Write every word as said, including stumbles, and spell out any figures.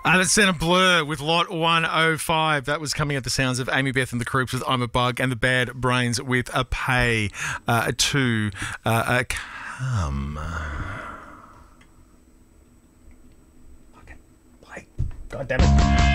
Uh, that's Santa Blur with Lot one oh five. That was coming at the sounds of Amy Beth and the Croops with I'm a Bug, and the Bad Brains with a Pay uh, to uh, a Come. Okay, play. God damn it.